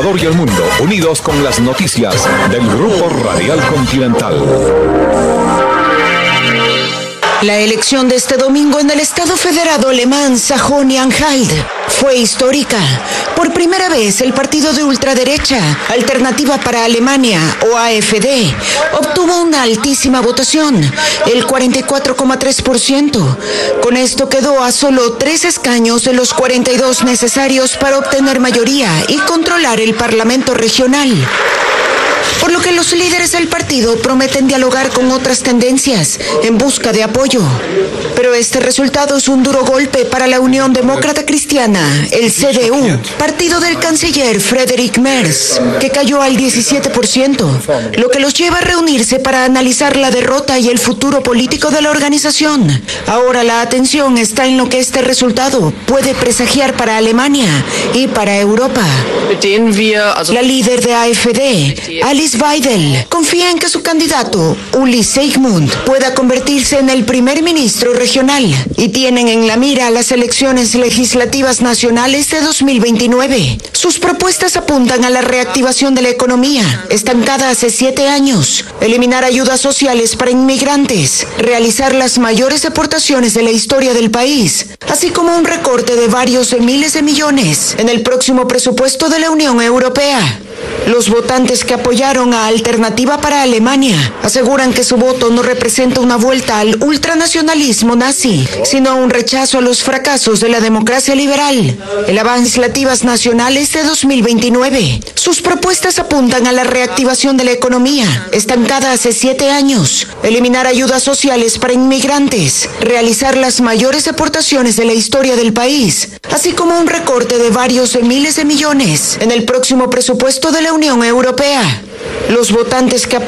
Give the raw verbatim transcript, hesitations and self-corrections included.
Ecuador y el mundo, unidos con las noticias del Grupo Radial Continental. La elección de este domingo en el Estado Federado Alemán Sajonia-Anhalt fue histórica. Por primera vez, el partido de ultraderecha, Alternativa para Alemania, o A F D, obtuvo una altísima votación, el cuarenta y cuatro coma tres por ciento. Con esto quedó a solo tres escaños de los cuarenta y dos necesarios para obtener mayoría y controlar el Parlamento regional. Por lo que los líderes del partido prometen dialogar con otras tendencias en busca de apoyo. Pero este resultado es un duro golpe para la Unión Demócrata Cristiana, el C D U, partido del canciller Friedrich Merz, que cayó al diecisiete por ciento, lo que los lleva a reunirse para analizar la derrota y el futuro político de la organización. Ahora la atención está en lo que este resultado puede presagiar para Alemania y para Europa. La líder de A F D, Alice Weidel, confía en que su candidato, Uli Seigmund, pueda convertirse en el primer ministro regional y tienen en la mira las elecciones legislativas nacionales de dos mil veintinueve. Sus propuestas apuntan a la reactivación de la economía, estancada hace siete años, eliminar ayudas sociales para inmigrantes, realizar las mayores deportaciones de la historia del país, así como un recorte de varios de miles de millones en el próximo presupuesto de la Unión Europea. Los votantes que apoyaron a Alternativa para Alemania aseguran que su voto no representa una vuelta al ultranacionalismo nazi, sino un rechazo a los fracasos de la democracia liberal. En las legislativas nacionales de dos mil veintinueve, sus propuestas apuntan a la reactivación de la economía, estancada hace siete años, eliminar ayudas sociales para inmigrantes, realizar las mayores deportaciones de la historia del país, así como un recorte de varios de miles de millones en el próximo presupuesto de la Unión Europea. Los votantes que apoyan